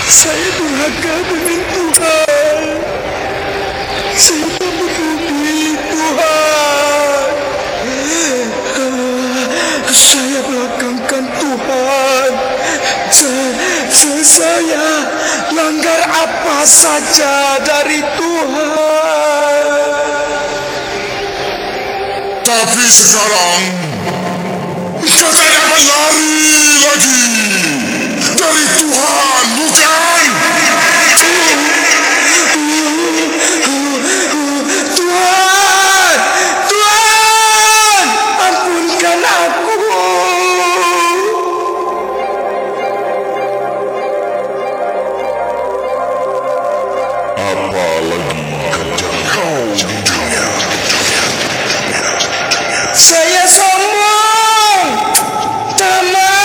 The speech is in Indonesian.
Saya durhaka dengan Tuhan. Saya membumi Tuhan. Saya belakangkan Tuhan. Saya langgar apa saja dari Tuhan. Tapi sekarang kau tak dapat lari lagi.